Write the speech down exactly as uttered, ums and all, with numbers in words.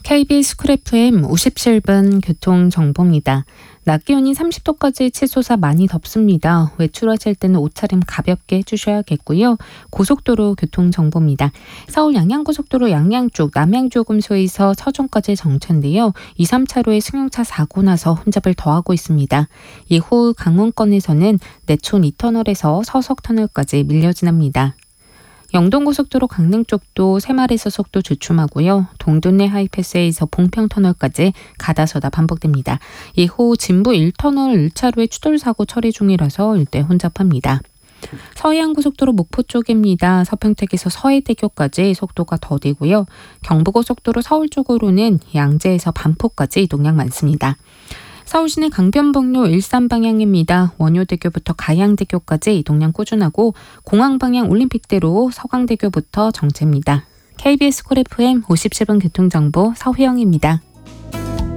케이비에스 쿨 에프엠 오십칠 분 교통정보입니다. 낮 기온이 삼십 도까지 치솟아 많이 덥습니다. 외출하실 때는 옷차림 가볍게 해주셔야겠고요. 고속도로 교통정보입니다. 서울 양양고속도로 양양 쪽 남양주요금소에서 서촌까지 정체인데요. 이, 삼 차로에 승용차 사고 나서 혼잡을 더하고 있습니다. 이후 강원권에서는 내촌 이 터널에서 서석터널까지 밀려 지납니다. 영동고속도로 강릉 쪽도 새마을에서 속도 주춤하고요. 동둔내 하이패스에서 봉평터널까지 가다서다 반복됩니다. 이후 진부 일 터널 일 차로에 추돌사고 처리 중이라서 일대 혼잡합니다. 서해안고속도로 목포 쪽입니다. 서평택에서 서해대교까지 속도가 더디고요. 경부고속도로 서울 쪽으로는 양재에서 반포까지 이동량 많습니다. 서울시내 강변북로 일산 방향입니다. 원효대교부터 가양대교까지 이동량 꾸준하고 공항 방향 올림픽대로 서강대교부터 정체입니다. 케이비에스 쿨 에프엠 오십칠 분 교통정보 서휘영입니다.